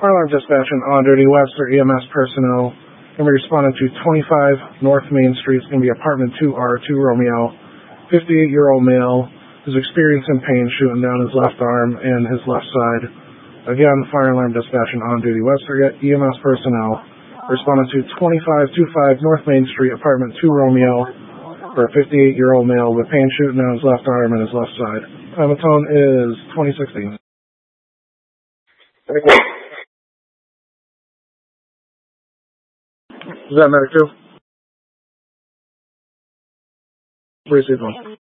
Fire alarm dispatch and on-duty Webster EMS personnel going to be responding to 25 North Main Street. It's going to be apartment 2R, 2 Romeo, 58-year-old male who's experiencing pain shooting down his left arm and his left side. Again, fire alarm dispatch and on-duty Webster EMS personnel responding to 2525 North Main Street, apartment 2 Romeo, for a 58-year-old male with pain shooting down his left arm and his left side. Time of tone is 2016. Is that medic 2? Receive one.